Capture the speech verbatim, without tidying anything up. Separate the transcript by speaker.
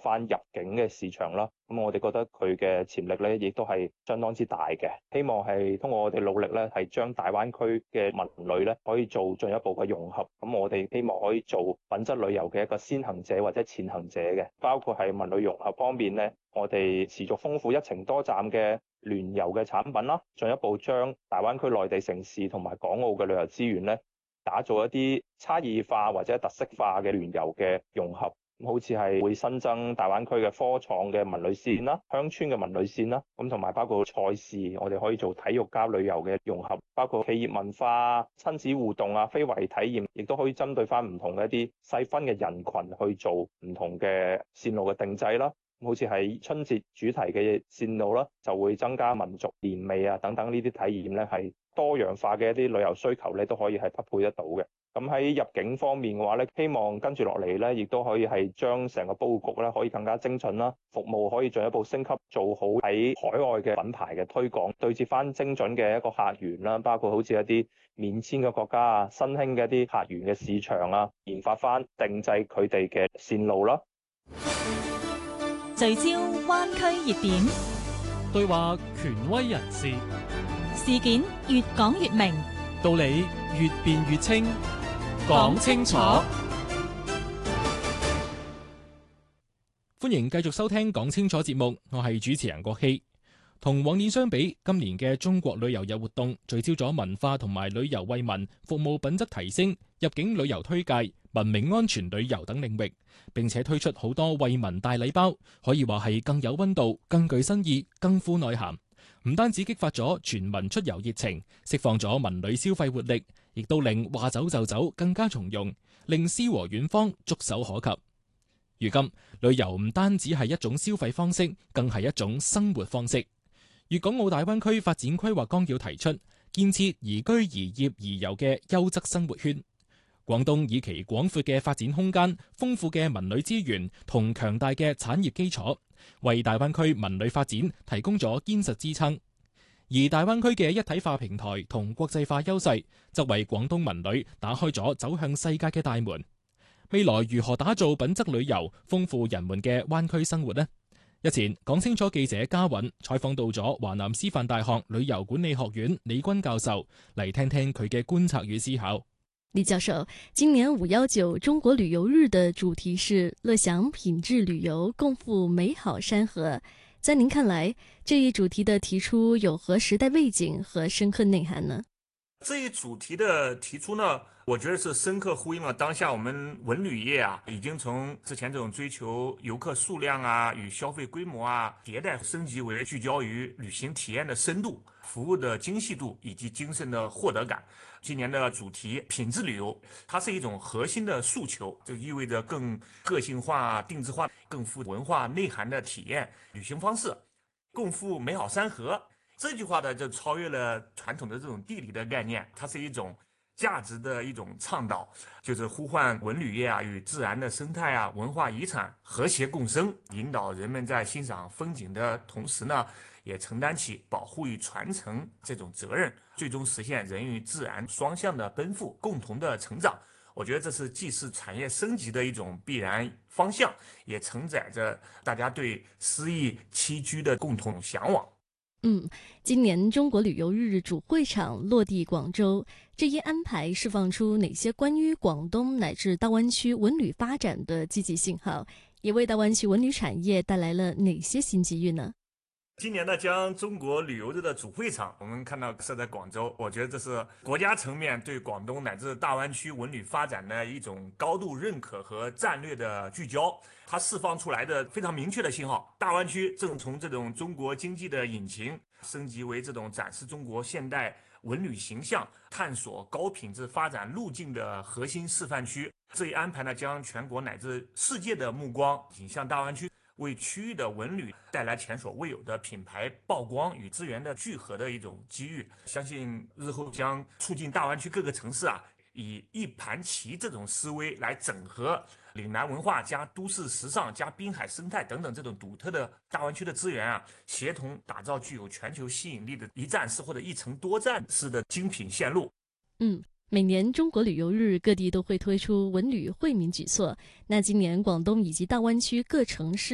Speaker 1: 翻入境嘅市場啦。咁我哋覺得佢嘅潛力咧，亦都係相當之大嘅。希望係通過我哋努力咧，係將大灣區嘅文旅咧可以做進一步嘅融合。咁我哋希望可以做品質旅遊嘅一個先行者或者前行者嘅，包括係文旅融合方面咧，我哋持續豐富一程多站嘅聯遊嘅產品啦，進一步將大灣區內地城市同埋港澳嘅旅遊資源咧，打造一啲差異化或者特色化嘅聯遊嘅融合。好似係會新增大灣區嘅科創嘅文旅線啦、鄉村嘅文旅線啦，咁同埋包括賽事，我哋可以做體育加旅遊嘅融合，包括企業文化、親子互動啊、非遺體驗，亦都可以針對翻唔同嘅一啲細分嘅人群去做唔同嘅線路嘅定製啦。好似係春節主題嘅線路啦，就會增加民族年味啊等等呢啲體驗咧，係多樣化嘅一啲旅遊需求咧，都可以係匹配得到嘅。咁喺入境方面嘅話咧，希望跟住落嚟咧，亦都可以係將成個佈局咧可以更加精準啦，服務可以進一步升級，做好喺海外嘅品牌嘅推廣，對接翻精準嘅一個客源啦，包括好似一啲免簽嘅國家啊、新興嘅一啲客源嘅市場啊，研發翻定製佢哋嘅線路啦。
Speaker 2: 聚焦灣區熱點，
Speaker 3: 對話權威人士，
Speaker 2: 事件越講越明，
Speaker 3: 道理越辯越清，講清楚。歡迎繼續收聽講清楚節目，我係主持人郭希。同往年相比，今年嘅中國旅遊日活動聚焦咗文化同埋旅遊惠民、服務品質提升、入境旅遊推介、文明安全旅遊等領域，並且推出好多惠民大禮包，可以話係更有溫度、更具新意、更富內涵。唔單止激發咗全民出遊熱情，釋放咗文旅消費活力，亦都令話走就走更加從容，令詩和遠方觸手可及。如今，旅遊唔單止係一種消費方式，更係一種生活方式。粵港澳大灣區發展規劃綱要提出，建設宜居宜業宜遊嘅優質生活圈。廣東以其廣闊嘅發展空間、豐富嘅文旅資源同強大嘅產業基礎，為大灣區文旅發展提供咗堅實支撐。而大灣區嘅一體化平台同國際化優勢，則為廣東文旅打開咗走向世界嘅大門。未來如何打造品質旅遊、豐富人們嘅灣區生活呢？日前，講清楚記者嘉韻採訪到咗華南師範大學旅遊管理學院李軍教授，嚟聽聽佢嘅觀察與思考。
Speaker 4: 李教授，今年五一九中國旅遊日的主題是樂享品質旅遊，共赴美好山河。在您看來，這一主題的提出有何時代背景和深刻內涵呢？
Speaker 5: 這一主題的提出呢，我覺得是深刻呼應了當下我們文旅業啊，已經從之前這種追求遊客數量啊與消費規模啊迭代升級為聚焦於旅行體驗的深度、服務的精細度以及精神的獲得感。今年的主題品質旅遊，它是一種核心的訴求，這意味着更個性化、定制化、更富文化內涵的體驗旅行方式，共赴美好山河。這句話呢，就超越了傳統的這種地理的概念，它是一種價值的一種倡導，就是呼喚文旅業啊與自然的生態啊、文化遺產和諧共生，引導人們在欣賞風景的同時呢，也承擔起保護與傳承這種責任，最終實現人與自然雙向的奔赴，共同的成長。我覺得這是既是產業升級的一種必然方向，也承載着大家對詩意棲居的共同向往。
Speaker 4: 嗯，今年中國旅遊日主會場落地廣州，這一安排釋放出哪些關於廣東乃至大灣區文旅發展的積極信號，也為大灣區文旅產業帶來了哪些新機遇呢？
Speaker 5: 今年呢，將中國旅遊日的主會場，我們看到設在廣州，我覺得這是國家層面對廣東乃至大灣區文旅發展的一種高度認可和戰略的聚焦。它釋放出來的非常明確的信號，大灣區正從這種中國經濟的引擎升級為這種展示中國現代文旅形象、探索高品質發展路徑的核心示範區。這一安排呢，將全國乃至世界的目光引向大灣區，為區域的文旅帶來前所未有的品牌曝光與資源的聚合的一種機遇。相信日後將促進大灣區各個城市啊，以一盤棋這種思維來整合嶺南文化加都市時尚加濱海生態等等這種獨特的大灣區的資源啊，協同打造具有全球吸引力的一站式或者一程多站式的精品線路。
Speaker 4: 嗯，每年中國旅遊日各地都會推出文旅惠民舉措，那今年廣東以及大灣區各城市